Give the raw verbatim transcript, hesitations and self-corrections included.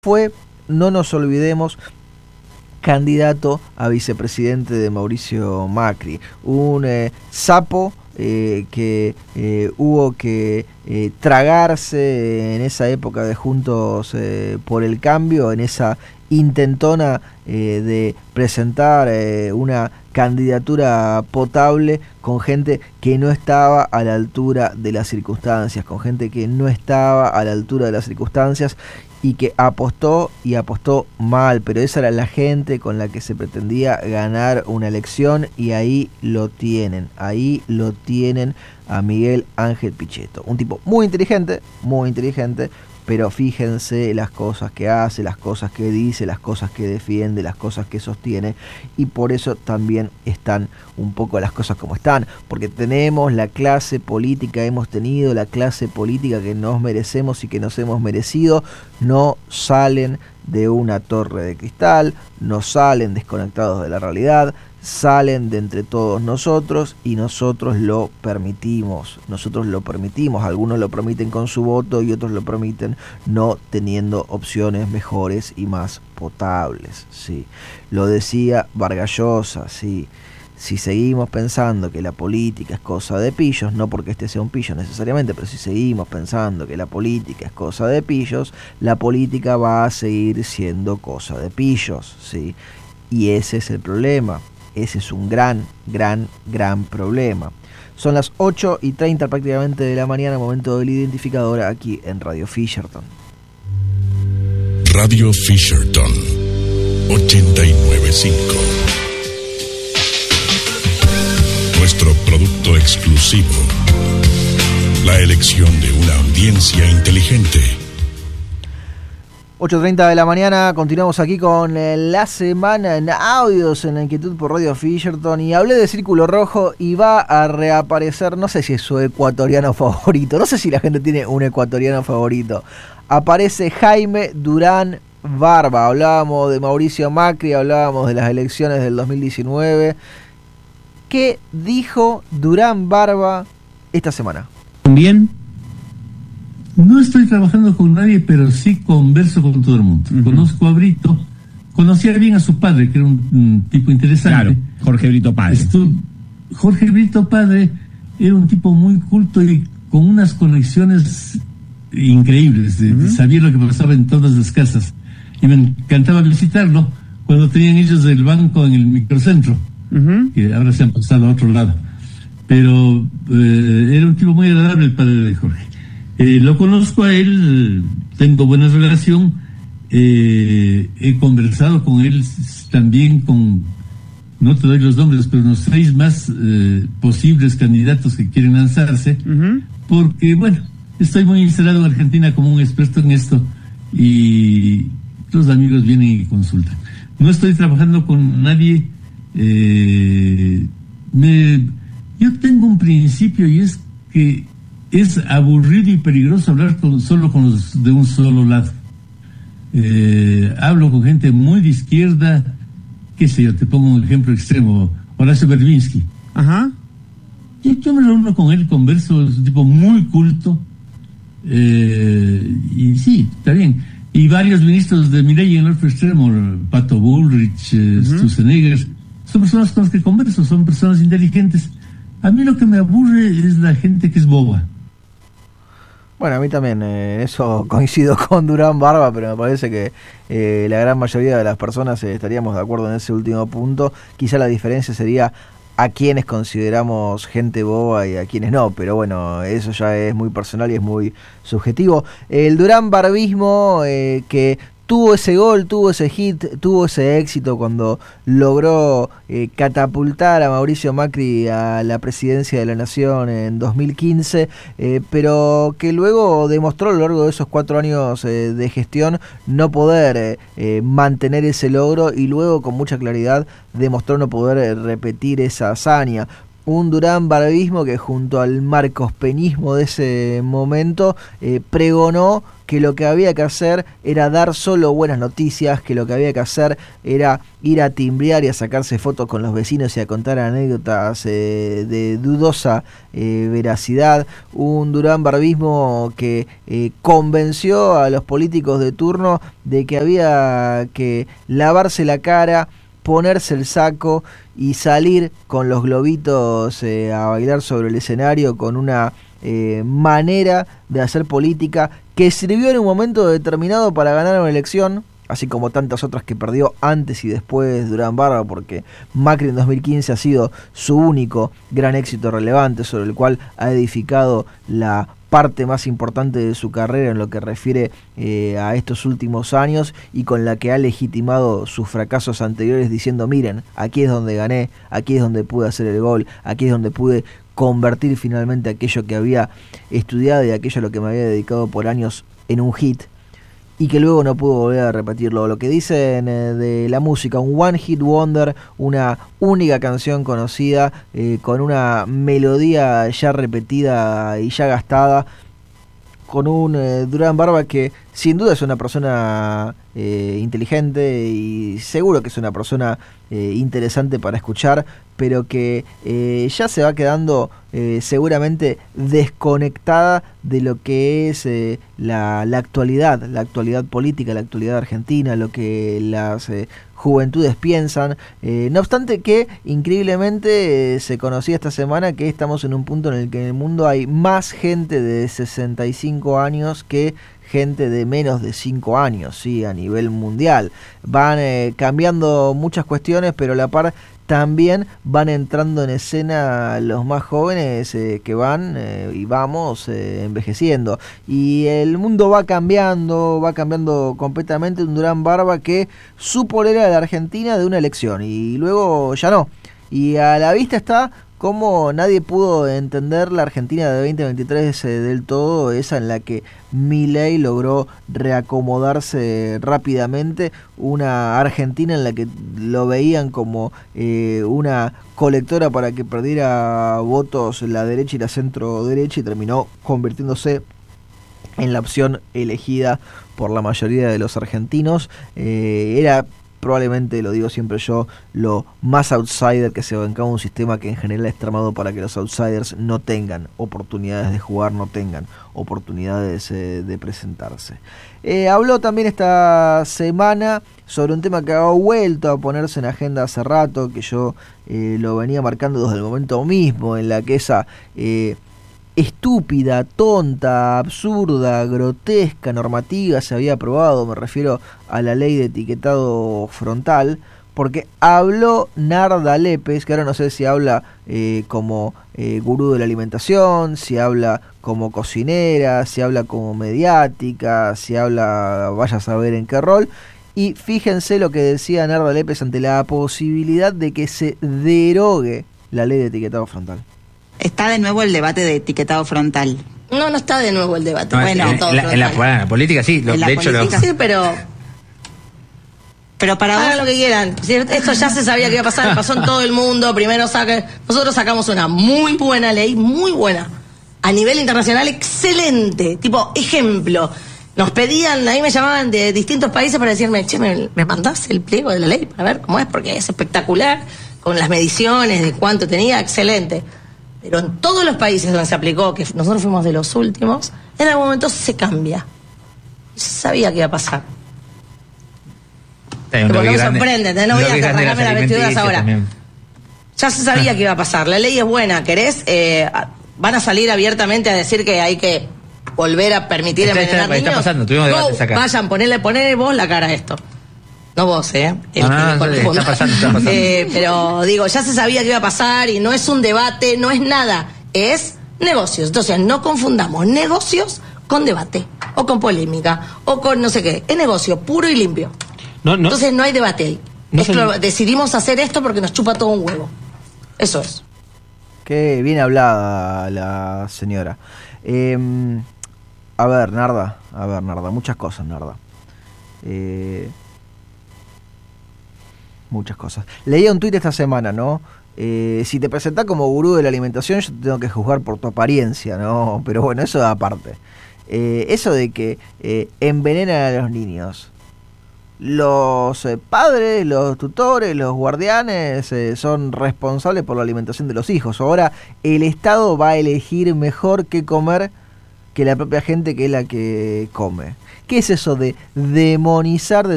Fue, no nos olvidemos, candidato a vicepresidente de Mauricio Macri, un eh, sapo eh, que eh, hubo que eh, tragarse en esa época de Juntos eh, por el Cambio, en esa intentona eh, de presentar eh, una candidatura potable con gente que no estaba a la altura de las circunstancias, con gente que no estaba a la altura de las circunstancias y que apostó y apostó mal, pero esa era la gente con la que se pretendía ganar una elección y ahí lo tienen, ahí lo tienen a Miguel Ángel Pichetto, un tipo muy inteligente, muy inteligente, pero fíjense las cosas que hace, las cosas que dice, las cosas que defiende, las cosas que sostiene, y por eso también están un poco las cosas como están, porque tenemos la clase política, hemos tenido la clase política que nos merecemos y que nos hemos merecido, no salen de una torre de cristal, no salen desconectados de la realidad, salen de entre todos nosotros y nosotros lo permitimos, nosotros lo permitimos, algunos lo permiten con su voto y otros lo permiten no teniendo opciones mejores y más potables, sí. Lo decía Vargas Llosa, sí. Si seguimos pensando que la política es cosa de pillos, no porque este sea un pillo necesariamente, pero si seguimos pensando que la política es cosa de pillos, la política va a seguir siendo cosa de pillos, ¿sí? Y ese es el problema, ese es un gran, gran, gran problema. Son las ocho y treinta prácticamente de la mañana, momento del identificador aquí en Radio Fisherton. Radio Fisherton, ochenta y nueve punto cinco. Nuestro producto exclusivo. La elección de una audiencia inteligente. ocho y treinta de la mañana, continuamos aquí con la semana en audios en la inquietud por Radio Fisherton. Y hablé de Círculo Rojo y va a reaparecer, no sé si es su ecuatoriano favorito, no sé si la gente tiene un ecuatoriano favorito. Aparece Jaime Durán Barba. Hablábamos de Mauricio Macri, hablábamos de las elecciones del dos mil diecinueve. ¿Qué dijo Durán Barba esta semana? Bien. No estoy trabajando con nadie, pero sí converso con todo el mundo. Uh-huh. Conozco a Brito, conocía bien a su padre, que era un, un tipo interesante. Claro, Jorge Brito Padre. Estu- Jorge Brito Padre era un tipo muy culto y con unas conexiones increíbles. De, uh-huh. Sabía lo que pasaba en todas las casas. Y me encantaba visitarlo cuando tenían ellos el banco en el microcentro. Uh-huh. Que ahora se han pasado a otro lado, pero eh, era un tipo muy agradable el padre de Jorge. Eh, lo conozco a él, tengo buena relación, eh, he conversado con él también con, no te doy los nombres, pero unos seis más eh, posibles candidatos que quieren lanzarse, uh-huh. Porque bueno, estoy muy instalado en Argentina como un experto en esto y los amigos vienen y consultan. No estoy trabajando con nadie. Eh, me, yo tengo un principio y es que es aburrido y peligroso hablar con, solo con los de un solo lado. Eh, hablo con gente muy de izquierda, qué sé yo, te pongo un ejemplo extremo, Horacio Berbinsky. Ajá. Yo, yo me reúno con él, converso, es un tipo muy culto, eh, y sí, está bien. Y varios ministros de Milei en el otro extremo, Pato Bullrich, uh-huh. Sturzenegger, son personas con las que converso, son personas inteligentes. A mí lo que me aburre es la gente que es boba. Bueno, a mí también, eh, eso coincido con Durán Barba, pero me parece que eh, la gran mayoría de las personas eh, estaríamos de acuerdo en ese último punto. Quizá la diferencia sería a quienes consideramos gente boba y a quienes no, pero bueno, eso ya es muy personal y es muy subjetivo. El Durán Barbismo eh, que tuvo ese gol, tuvo ese hit, tuvo ese éxito cuando logró eh, catapultar a Mauricio Macri a la presidencia de la Nación en dos mil quince, eh, pero que luego demostró a lo largo de esos cuatro años eh, de gestión no poder eh, eh, mantener ese logro y luego con mucha claridad demostró no poder eh, repetir esa hazaña. un Durán Barbismo que junto al marcospeñismo de ese momento eh, pregonó que lo que había que hacer era dar solo buenas noticias, que lo que había que hacer era ir a timbrear y a sacarse fotos con los vecinos y a contar anécdotas eh, de dudosa eh, veracidad. Un Durán Barbismo que eh, convenció a los políticos de turno de que había que lavarse la cara, ponerse el saco y salir con los globitos eh, a bailar sobre el escenario con una eh, manera de hacer política que sirvió en un momento determinado para ganar una elección, así como tantas otras que perdió antes y después Durán Barba, porque Macri en dos mil quince ha sido su único gran éxito relevante sobre el cual ha edificado la parte más importante de su carrera en lo que refiere eh, a estos últimos años y con la que ha legitimado sus fracasos anteriores diciendo, miren, aquí es donde gané, aquí es donde pude hacer el gol, aquí es donde pude convertir finalmente aquello que había estudiado y aquello a lo que me había dedicado por años en un hit y que luego no pudo volver a repetirlo. Lo que dicen eh, de la música, un one hit wonder, una única canción conocida eh, con una melodía ya repetida y ya gastada, con un eh, Durán Barba que sin duda es una persona eh, inteligente y seguro que es una persona eh, interesante para escuchar, pero que eh, ya se va quedando eh, seguramente desconectada de lo que es eh, la, la actualidad, la actualidad política, la actualidad argentina, lo que las eh, juventudes piensan. Eh, no obstante que increíblemente eh, se conocía esta semana que estamos en un punto en el que en el mundo hay más gente de sesenta y cinco años que gente de menos de cinco años, sí, a nivel mundial. Van eh, cambiando muchas cuestiones, pero a la par también van entrando en escena los más jóvenes eh, que van eh, y vamos eh, envejeciendo. Y el mundo va cambiando, va cambiando completamente. Un Durán Barba que supo leer a la Argentina de una elección y luego ya no. Y a la vista está cómo nadie pudo entender la Argentina de veinte veintitrés eh, del todo, esa en la que Milei logró reacomodarse rápidamente, una Argentina en la que lo veían como eh, una colectora para que perdiera votos la derecha y la centro derecha y terminó convirtiéndose en la opción elegida por la mayoría de los argentinos. Eh, era probablemente, lo digo siempre yo, lo más outsider que se bancaba un sistema que en general es tramado para que los outsiders no tengan oportunidades de jugar, no tengan oportunidades eh, de presentarse. Eh, habló también esta semana sobre un tema que ha vuelto a ponerse en agenda hace rato, que yo eh, lo venía marcando desde el momento mismo, en la que esa eh, estúpida, tonta, absurda, grotesca normativa se había aprobado. Me refiero a la ley de etiquetado frontal, porque habló Narda Lépez, que ahora no sé si habla eh, como eh, gurú de la alimentación, si habla como cocinera, si habla como mediática, si habla, vaya a saber en qué rol. Y fíjense lo que decía Narda Lépez ante la posibilidad de que se derogue la ley de etiquetado frontal. Está de nuevo el debate de etiquetado frontal. No, no está de nuevo el debate. No, bueno, en, todo en, la, en, la, en la política sí, lo, en la de hecho política, lo... sí, pero pero para hagan vos... lo que quieran. Esto ya se sabía que iba a pasar, pasó en todo el mundo. Primero saca, nosotros sacamos una muy buena ley, muy buena. A nivel internacional, excelente. Tipo, ejemplo. Nos pedían, a mí me llamaban de distintos países para decirme, che, ¿me, me mandás el pliego de la ley para ver cómo es? Porque es espectacular, con las mediciones de cuánto tenía, excelente. Pero en todos los países donde se aplicó, que nosotros fuimos de los últimos, en algún momento se cambia. Se sabía que iba a pasar. Eh, Porque no me sorprende, no voy a cargarme las vestiduras ahora. También. Ya se sabía que iba a pasar. La ley es buena, ¿querés? Eh, van a salir abiertamente a decir que hay que volver a permitir está, envenenar está, niños. Está pasando, tuvimos debates acá. Vayan, ponele, ponele vos la cara a esto. No vos, ¿eh? El, no, no, no, está pasando, está pasando. Eh, pero digo, ya se sabía que iba a pasar y no es un debate, no es nada, es negocios. Entonces, no confundamos negocios con debate, o con polémica, o con no sé qué. Es negocio puro y limpio. No, no. Entonces, no hay debate ahí. No son... Decidimos hacer esto porque nos chupa todo un huevo. Eso es. Qué bien hablada la señora. Eh, a ver, Narda, a ver, Narda, muchas cosas, Narda. Eh... Muchas cosas. Leía un tuit esta semana, ¿no? Eh, si te presentás como gurú de la alimentación, yo te tengo que juzgar por tu apariencia, ¿no? Pero bueno, eso aparte. Eh, eso de que eh, envenenan a los niños. Los eh, padres, los tutores, los guardianes eh, son responsables por la alimentación de los hijos. Ahora el Estado va a elegir mejor qué comer que la propia gente, que es la que come. ¿Qué es eso de demonizar